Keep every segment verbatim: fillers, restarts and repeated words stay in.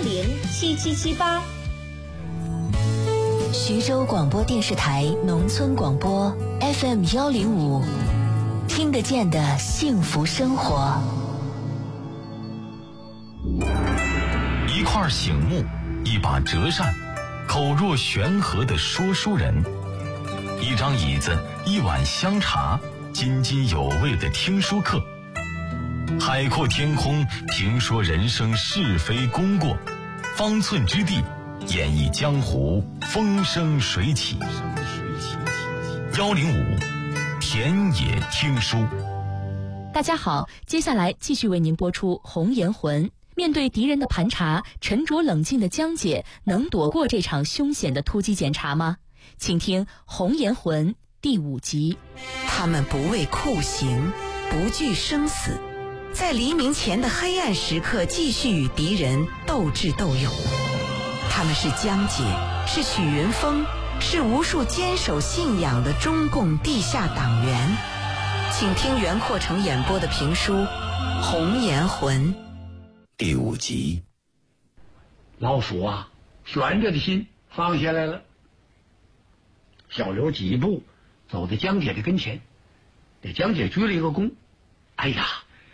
零七七七八。 徐州广播电视台农村广播 F M 幺零五，听得见的幸福生活。 一块醒目，一把折扇，口若悬河的说书人，一张椅子，一碗香茶，津津有味的听书课。海阔天空，评说人生是非功过，方寸之地，演绎江湖风生水起。幺零五田野听书。 大家好，接下来继续为您播出《红颜魂》。面对敌人的盘查，沉着冷静的江姐能躲过这场凶险的突击检查吗？请听《红颜魂》第五集。 他们不畏酷刑，不惧生死，在黎明前的黑暗时刻继续与敌人斗智斗勇。他们是江姐，是许云峰，是无数坚守信仰的中共地下党员。请听袁阔成演播的评书《红颜魂》 第五集。 老鼠啊，悬着的心放下来了。小刘几步走到江姐的跟前，给江姐鞠了一个躬。哎呀，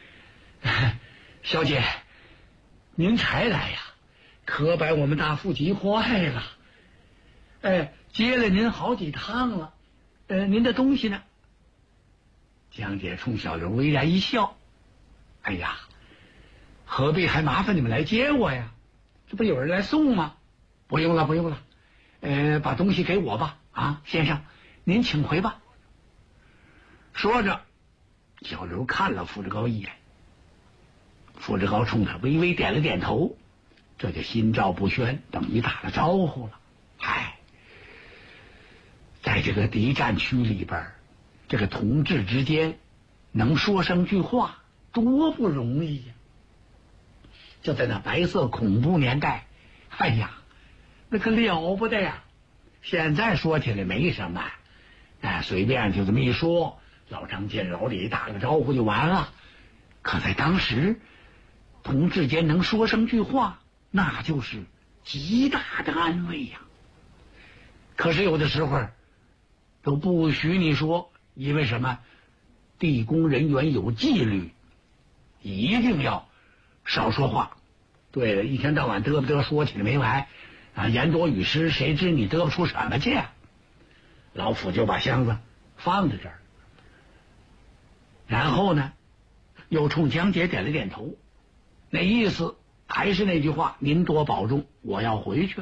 小姐，您才来呀，可把我们大富急坏了。哎，接了您好几趟了，呃，您的东西呢？江姐冲小刘微然一笑。哎呀，何必还麻烦你们来接我呀？这不有人来送吗？不用了，不用了，呃，把东西给我吧。啊，先生，您请回吧。说着，小刘看了付志高一眼，付志高冲他微微点了点头，这就心照不宣，等于打了招呼了。嗨，在这个敌占区里边，这个同志之间能说上句话多不容易呀！就在那白色恐怖年代，哎呀，那可了不得呀！现在说起来没什么，哎，随便就这么一说，老张见老李打个招呼就完了。可在当时，同志间能说上句话，那就是极大的安慰呀。可是有的时候都不许你说，因为什么？地宫人员有纪律，一定要少说话。对了，一天到晚嘚不嘚说起来没完啊，言多语失，谁知你嘚不出什么去啊？老虎就把箱子放在这儿，然后呢，又冲江姐点了点头，那意思还是那句话，您多保重，我要回去了。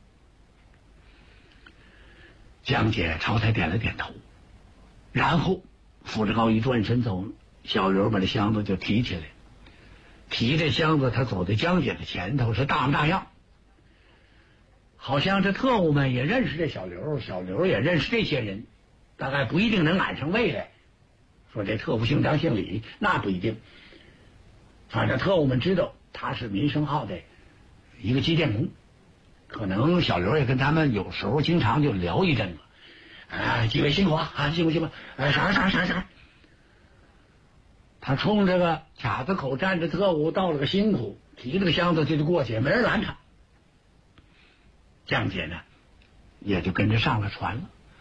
江姐朝他点了点头，然后付志高一转身走，小刘把这箱子就提起来，提着箱子，他走在江姐的前头，是大模大样，好像这特务们也认识这小刘，小刘也认识这些人，大概不一定能揽上位来。说这特务姓张姓李，那不一定，反正特务们知道他是民生号的一个机电工，可能小刘也跟他们有时候经常就聊一阵子。哎，几位辛苦啊，啊，辛苦辛苦，哎，啥啥啥啥。他冲这个卡子口站着特务道了个辛苦，提了个箱子就就过去，没人拦他。江姐呢，也就跟着上了船了。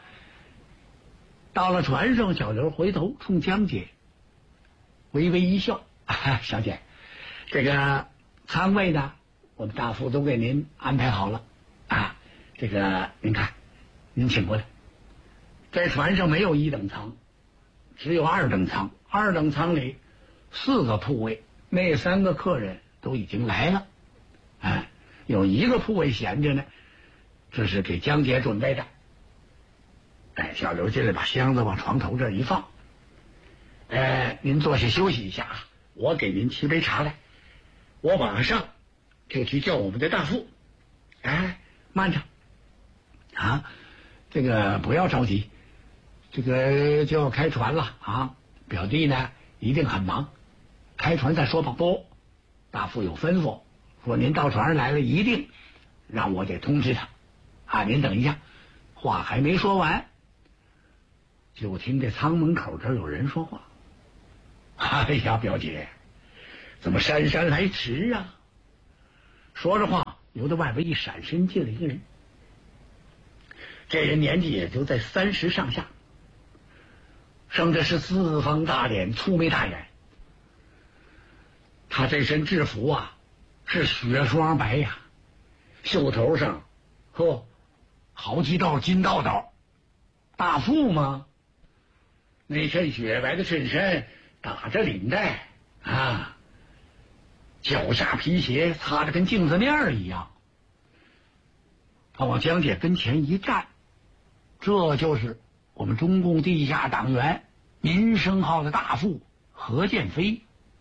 到了船上，小刘回头冲江姐微微一笑：“啊、小姐，这个舱位呢，我们大副都给您安排好了啊。这个您看，您请过来。在船上没有一等舱，只有二等舱。二等舱里四个铺位，那三个客人都已经来了，哎，有一个铺位闲着呢，这是给江姐准备的。哎，小刘进来把箱子往床头这一放，哎，您坐下休息一下啊，我给您沏杯茶来，我马上就去叫我们的大副。哎，慢着啊，这个不要着急，这个就要开船了啊。表弟呢一定很忙，开船再说吧。不，大副有吩咐，说您到船上来了，一定让我得通知他啊。您等一下，话还没说完，就听这舱门口这儿有人说话：“哎呀，表姐，怎么姗姗来迟啊？”说着话， 由得外边一闪身进了一个人。这人年纪也就在三十上下，生的是四方大脸，粗眉大眼。他这身制服啊是雪霜白呀，袖头上呵好几道金道道，大副吗？那身雪白的衬衫打着领带啊，脚下皮鞋擦着跟镜子面一样。他往江姐跟前一站，这就是我们中共地下党员民生号的大副何建飞。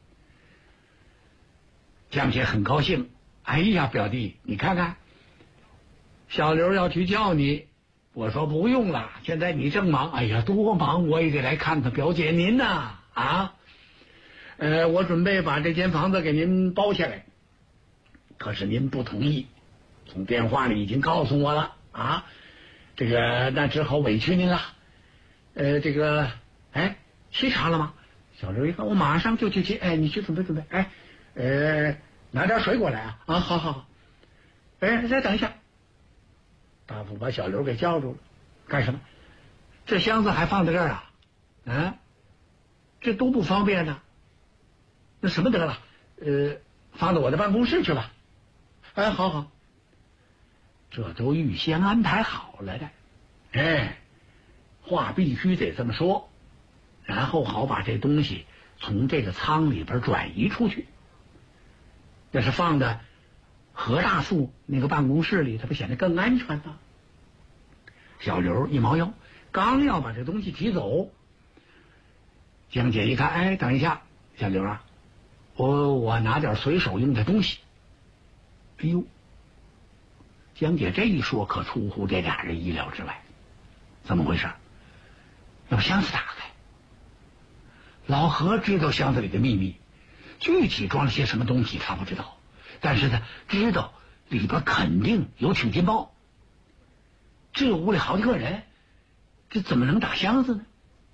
江姐很高兴，哎呀，表弟，你看看，小刘要去叫你，我说不用了，现在你正忙，哎呀，多忙，我也得来看看表姐您呐，啊，呃，我准备把这间房子给您包下来，可是您不同意，从电话里已经告诉我了啊，这个那只好委屈您了，呃，这个，哎，沏茶了吗？小刘一看，我马上就去沏，哎，你去准备准备，哎。呃，拿点水果来啊！啊，好好好。哎，再等一下。大夫把小刘给叫住了，干什么？这箱子还放在这儿啊？啊，这多不方便呢。那什么得了？呃，放到我的办公室去吧。哎，好好。这都预先安排好了的。哎，话必须得这么说，然后好把这东西从这个仓里边转移出去。要是放在何大副那个办公室里，他不显得更安全吗？小刘一猫腰，刚要把这东西提走，江姐一看，哎，等一下，小刘啊，我我拿点随手用的东西。哎呦，江姐这一说可出乎这俩人意料之外，怎么回事？要把箱子打开。老何知道箱子里的秘密，具体装了些什么东西他不知道，但是他知道里边肯定有取金包。这屋里好几个人，这怎么能打箱子呢？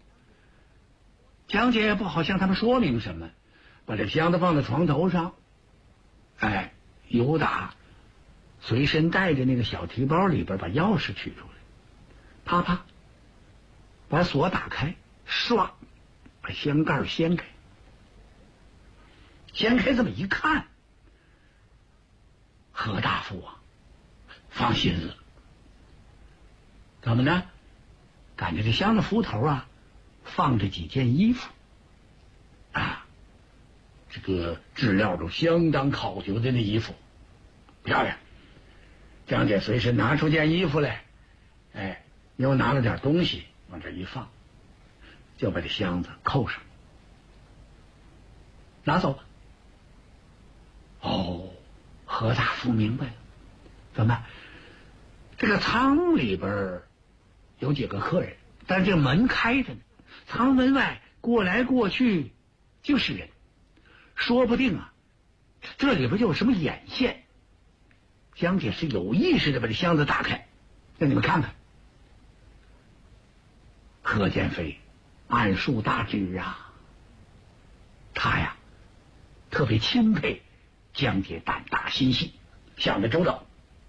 江姐也不好向他们说明什么，把这箱子放在床头上，哎，由打随身带着那个小提包里边把钥匙取出来，啪啪把锁打开，唰把箱盖掀开。掀开这么一看，何大夫啊，放心了。怎么呢？感觉这箱子扶头啊，放着几件衣服，啊，这个质料都相当考究的那衣服，漂亮。江姐随身拿出件衣服来，哎，又拿了点东西往这一放，就把这箱子扣上，拿走吧。哦，何大夫明白了，怎么？这个仓里边有几个客人，但这门开着呢，仓门外过来过去就是人，说不定啊，这里边就有什么眼线。江姐是有意识的把这箱子打开，让你们看看。何建飞暗树大枝啊，他呀特别钦佩江姐胆大心细，想得周到。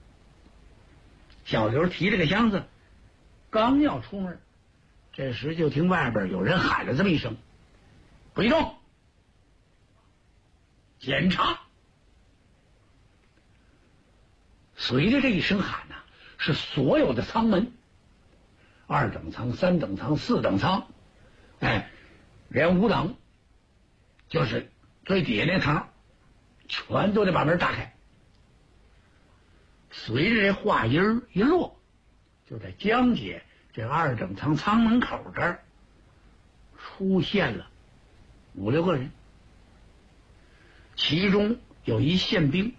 小刘提着个箱子刚要出门，这时就听外边有人喊了这么一声：“不许动，检查！”随着这一声喊呢、啊，是所有的舱门，二等舱、三等舱、四等舱，哎，连五等，就是最底下那层，全都得把门打开。随着这话音一落，就在江姐这二等舱舱门口这儿出现了五六个人，其中有一宪兵，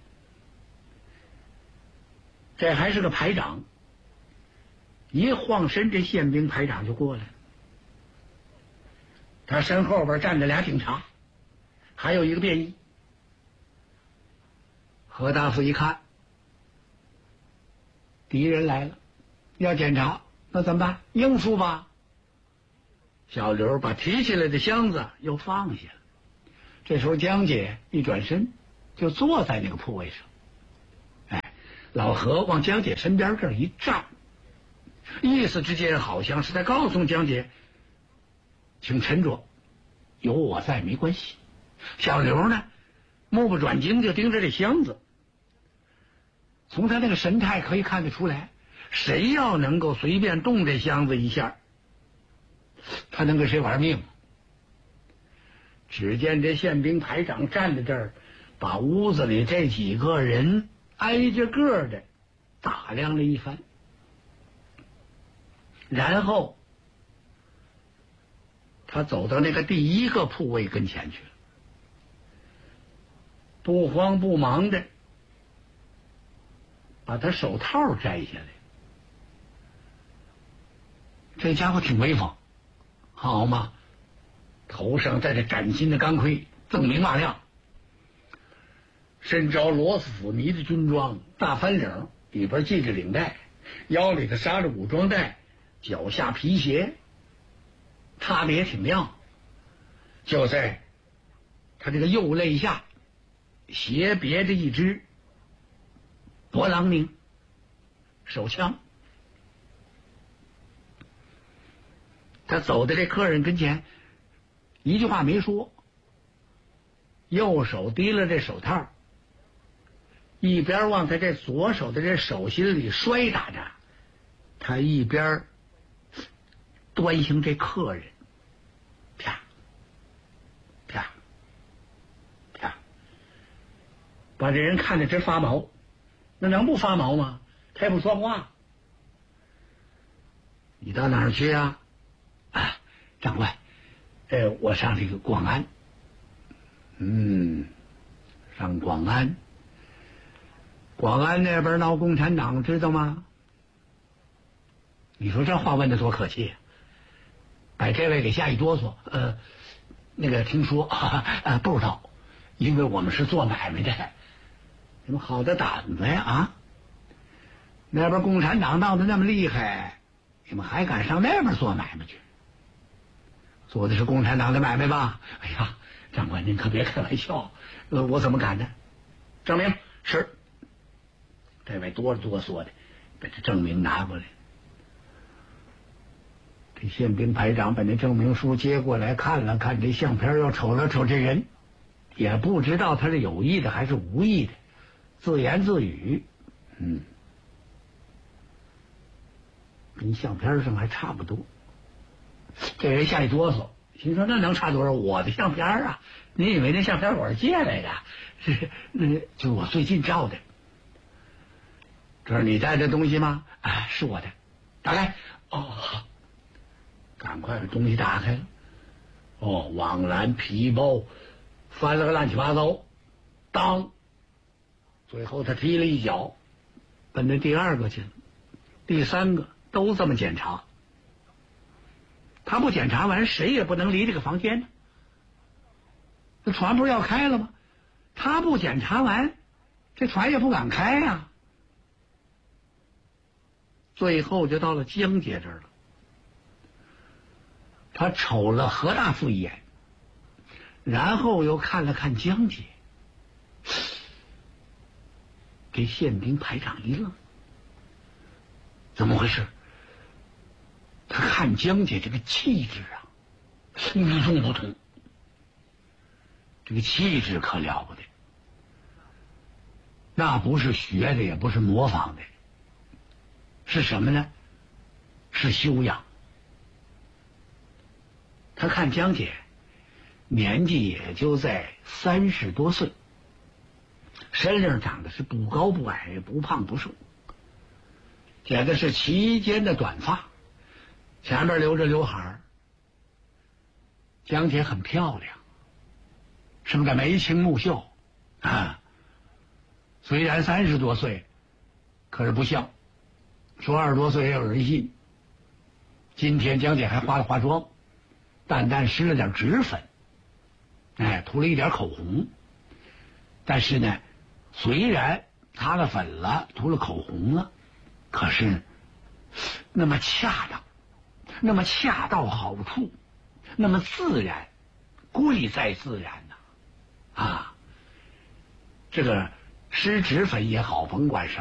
这还是个排长。一晃身，这宪兵排长就过来了，他身后边站着俩警察，还有一个便衣。何大夫一看，敌人来了，要检查，那怎么办？应付吧。小刘把提起来的箱子又放下了。这时候江姐一转身就坐在那个铺位上，哎， 老何往江姐身边这儿一站，意思之间好像是在告诉江姐，请沉着，有我在没关系。小刘呢，目不转睛就盯着这箱子，从他那个神态可以看得出来，谁要能够随便动这箱子一下，他能跟谁玩命。只见这宪兵排长站在这儿，把屋子里这几个人挨着个的打量了一番，然后他走到那个第一个铺位跟前去了，不慌不忙的把他手套摘下来。这家伙挺威风，好嘛，头上戴着崭新的钢盔，锃明瓦亮，身着罗斯福尼的军装，大翻领，里边系着领带，腰里头扎着武装带，脚下皮鞋，踏的也挺亮。就在他这个右肋下斜别着一支勃朗宁手枪。他走到这客人跟前，一句话没说，右手提了这手套，一边往他这左手的这手心里摔打着，他一边端详这客人，啪啪啪，把这人看着直发毛。那能不发毛吗？他也不说话。你到哪儿去啊？啊，长官，呃，我上这个广安。嗯，上广安。广安那边闹共产党，知道吗？你说这话问的多可气，把这位给吓一哆嗦。呃，那个听说啊，呃，不知道，因为我们是做买卖的。你们好的胆子呀啊！那边共产党闹得那么厉害，你们还敢上那边做买卖去？做的是共产党的买卖吧？哎呀，长官您可别开玩笑，呃，我怎么敢呢？证明是。这位哆里哆嗦的把这证明拿过来。这宪兵排长把那证明书接过来看了看这相片，又瞅了瞅这人，也不知道他是有意的还是无意的，自言自语，嗯，跟相片上还差不多。这人吓一哆嗦，心说那能差多少？我的相片啊！你以为那相片我是借来的？是那就是我最近照的。这是你带的东西吗？哎，是我的。打开。哦，赶快把东西打开了。哦，网篮皮包，翻了个乱七八糟。当，最后他踢了一脚，奔那第二个去了。第三个都这么检查。他不检查完，谁也不能离这个房间呢。这船不是要开了吗？他不检查完，这船也不敢开呀、啊。最后就到了江姐这儿了。他瞅了何大富一眼，然后又看了看江姐。这宪兵排长一愣，怎么回事？他看江姐这个气质啊，与众不同。这个气质可了不得，那不是学的，也不是模仿的，是什么呢？是修养。他看江姐年纪也就在三十多岁，身上长得是不高不矮，不胖不瘦，剪的是齐肩的短发，前面留着刘海。江姐很漂亮，生得眉清目秀啊，虽然三十多岁，可是不像，说二十多岁也有人信。今天江姐还化了化妆，淡淡施了点脂粉，哎，涂了一点口红。但是呢，虽然擦了粉了，涂了口红了，可是那么恰当，那么恰到好处，那么自然，贵在自然呐！啊，这个施脂粉也好，甭管什么。